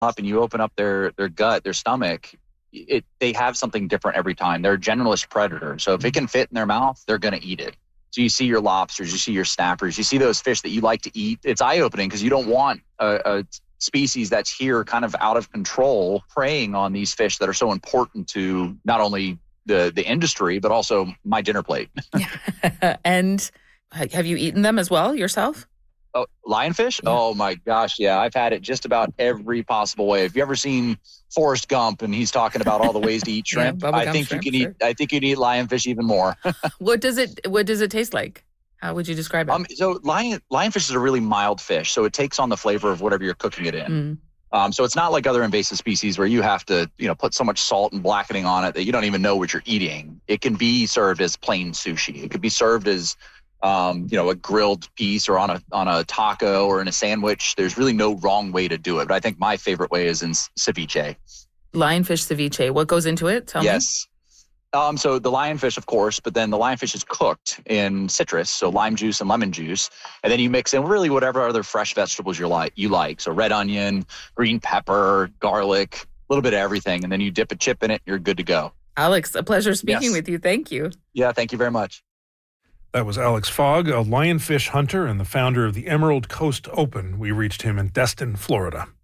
up and you open up their gut, their stomach, they have something different every time. They're a generalist predator. So if it can fit in their mouth, they're going to eat it. So you see your lobsters, you see your snappers, you see those fish that you like to eat. It's eye-opening because you don't want a species that's here kind of out of control preying on these fish that are so important to not only the industry, but also my dinner plate. And have you eaten them as well yourself? Oh, lionfish? Yeah. Oh my gosh. Yeah. I've had it just about every possible way. Have you ever seen Forrest Gump and he's talking about all the ways to eat shrimp? I think shrimp, you can eat lionfish even more. What does it taste like? How would you describe it? So lionfish is a really mild fish. So it takes on the flavor of whatever you're cooking it in. So it's not like other invasive species where you have to, put so much salt and blackening on it that you don't even know what you're eating. It can be served as plain sushi. It could be served as a grilled piece or on a taco or in a sandwich. There's really no wrong way to do it. But I think my favorite way is in ceviche. Lionfish ceviche. What goes into it? Tell me. Yes. So the lionfish, of course, but then the lionfish is cooked in citrus, so lime juice and lemon juice. And then you mix in really whatever other fresh vegetables you like. So red onion, green pepper, garlic, a little bit of everything. And then you dip a chip in it, you're good to go. Alex, a pleasure speaking with you. Thank you. Yeah, thank you very much. That was Alex Fogg, a lionfish hunter and the founder of the Emerald Coast Open. We reached him in Destin, Florida.